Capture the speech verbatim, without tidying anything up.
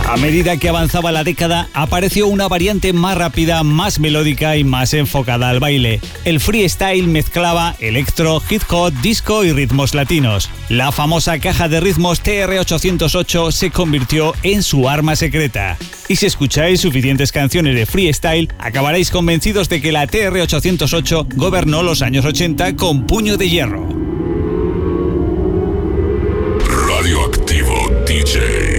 A medida que avanzaba la década, apareció una variante más rápida, más melódica y más enfocada al baile. El freestyle mezclaba electro, hip hop, disco y ritmos latinos. La famosa caja de ritmos T R ochocientos ocho se convirtió en su arma secreta. Y si escucháis suficientes canciones de freestyle, acabaréis convencidos de que la T R ochocientos ocho gobernó los años ochenta con puño de hierro. Radioactivo D J.